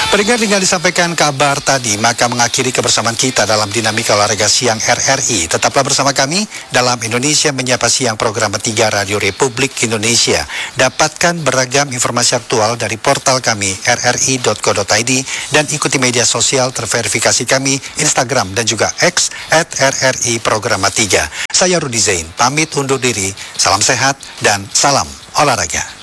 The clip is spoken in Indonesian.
Pendengar, dengan disampaikan kabar tadi, maka mengakhiri kebersamaan kita dalam Dinamika Olahraga Siang RRI. Tetaplah bersama kami dalam Indonesia Menyapa Siang, program 3 Radio Republik Indonesia. Dapatkan beragam informasi aktual dari portal kami rri.co.id dan ikuti media sosial terverifikasi kami Instagram dan juga X @RRI Programa 3. Saya Rudi Zain, pamit undur diri. Salam sehat dan salam olahraga.